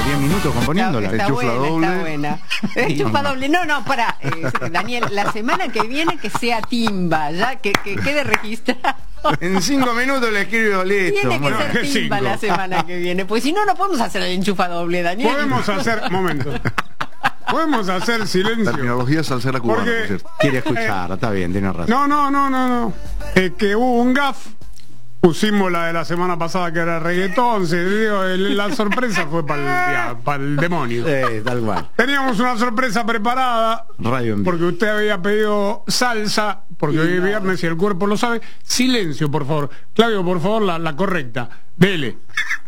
10 minutos componiéndola. Está Enchufa buena, doble. está buena. Enchufa doble. No, para, Daniel, la semana que viene que sea timba, ya que quede registrado. En 5 minutos le escribo listo. Tiene que Bueno, ser timba la semana que viene, pues si no, no podemos hacer el enchufa doble, Daniel. Podemos hacer, momento. Podemos hacer silencio. terminología salsera cubana, Porque- por cierto. Quiere escuchar, está bien, tiene razón. No. Que hubo un gaf. Pusimos la de la semana pasada que era reggaetón. La sorpresa fue para el demonio. Tal cual. Teníamos una sorpresa preparada. Radio en vivo. Porque usted había pedido salsa. Porque hoy es viernes y el cuerpo lo sabe. Silencio, por favor. Claudio, por favor, la correcta. Dele.